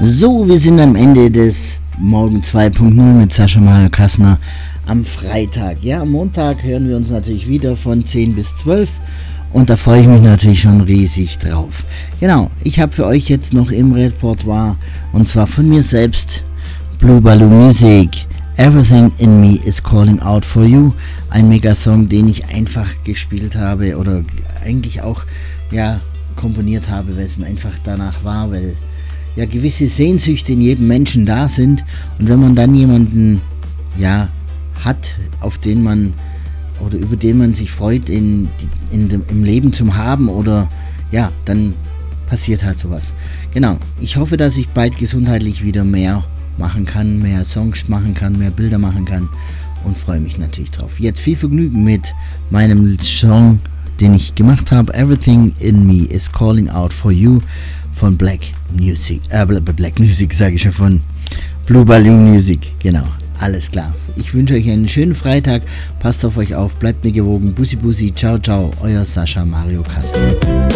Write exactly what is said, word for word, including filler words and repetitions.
So, wir sind am Ende des Morgen zwei Punkt null mit Sascha Mario Kassner am Freitag. Ja, am Montag hören wir uns natürlich wieder von zehn bis zwölf und da freue ich mich natürlich schon riesig drauf. Genau, ich habe für euch jetzt noch im Repertoire und zwar von mir selbst Blue Balloon Music, Everything in Me is Calling Out for You, ein Megasong, den ich einfach gespielt habe oder eigentlich auch ja komponiert habe, weil es mir einfach danach war, weil ja gewisse Sehnsüchte in jedem Menschen da sind und wenn man dann jemanden ja hat, auf den man oder über den man sich freut in, in dem, im Leben zum haben oder ja, dann passiert halt sowas. Genau, ich hoffe, dass ich bald gesundheitlich wieder mehr machen kann, mehr Songs machen kann, mehr Bilder machen kann und freue mich natürlich drauf. Jetzt viel Vergnügen mit meinem Song, den ich gemacht habe, Everything in Me is Calling Out for You von Black Music, äh, Black Music sage ich ja, von Blue Balloon Music, genau, alles klar. Ich wünsche euch einen schönen Freitag, passt auf euch auf, bleibt mir gewogen, Bussi Bussi, ciao ciao, euer Sascha Mario Kassner.